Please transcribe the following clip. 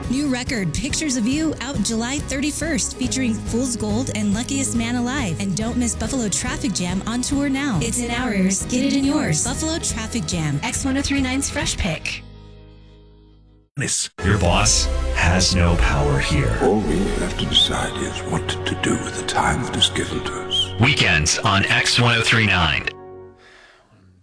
New record, Pictures of You, out July 31st, featuring Fool's Gold and Luckiest Man Alive. And don't miss Buffalo Traffic Jam on tour now. It's in our ears, get it in yours. Buffalo Traffic Jam, X1039's Fresh Pick. Your boss has no power here. All we have to decide is what to do with the time that is given to us. Weekends on X1039.